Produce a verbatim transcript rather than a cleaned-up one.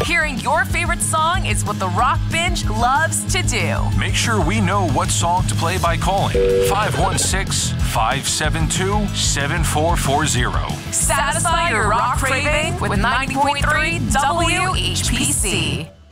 Hearing your favorite song is what the Rock Binge loves to do. Make sure we know what song to play by calling five one six, five seven two, seven four four zero. Satisfy your rock craving with ninety point three W H P C.